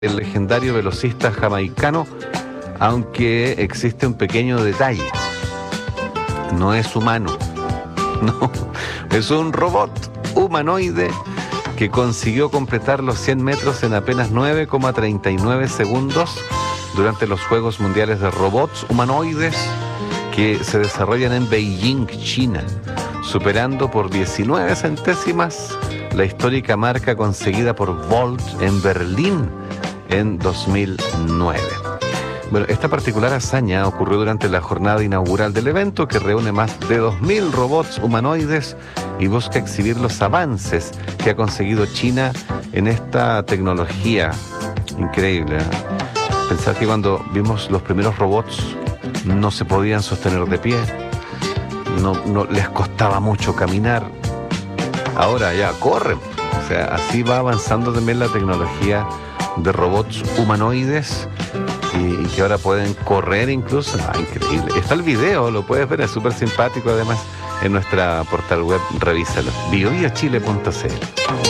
el legendario velocista jamaicano, aunque existe un pequeño detalle. No es humano, no, es un robot humanoide que consiguió completar los 100 metros en apenas 9,39 segundos durante los Juegos Mundiales de Robots Humanoides que se desarrollan en Beijing, China, superando por 19 centésimas la histórica marca conseguida por Volt en Berlín en 2009. Bueno, esta particular hazaña ocurrió durante la jornada inaugural del evento, que reúne más de 2.000 robots humanoides y busca exhibir los avances que ha conseguido China en esta tecnología increíble, ¿eh? Pensar que cuando vimos los primeros robots no se podían sostener de pie, no les costaba mucho caminar. Ahora ya corren. O sea, así va avanzando también la tecnología de robots humanoides y que ahora pueden correr incluso. Increíble. Está el video, lo puedes ver, es súper simpático además en nuestra portal web, revísalo, biobiochile.cl.